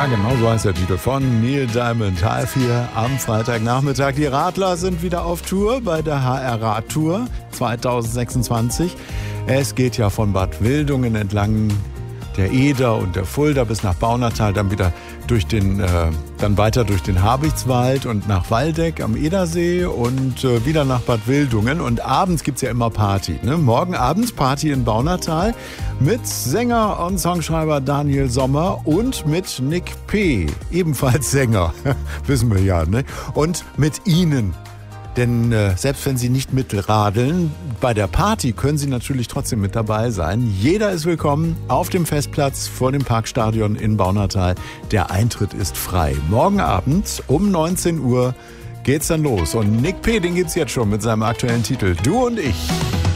Ja, genau so heißt der Titel von Neil Diamond. H4 am Freitagnachmittag. Die Radler sind wieder auf Tour bei der HR Radtour 2026. Es geht ja von Bad Wildungen entlang der Eder und der Fulda bis nach Baunatal, dann wieder dann weiter durch den Habichtswald und nach Waldeck am Edersee und wieder nach Bad Wildungen. Und abends gibt's ja immer Party, ne? Morgen abends Party in Baunatal mit Sänger und Songschreiber Daniel Sommer und mit Nick P., ebenfalls Sänger, wissen wir ja, ne? Und mit Ihnen. Denn selbst wenn Sie nicht mitradeln, bei der Party können Sie natürlich trotzdem mit dabei sein. Jeder ist willkommen auf dem Festplatz vor dem Parkstadion in Baunatal. Der Eintritt ist frei. Morgen Abend um 19 Uhr geht's dann los. Und Nick P., den gibt's jetzt schon mit seinem aktuellen Titel Du und ich.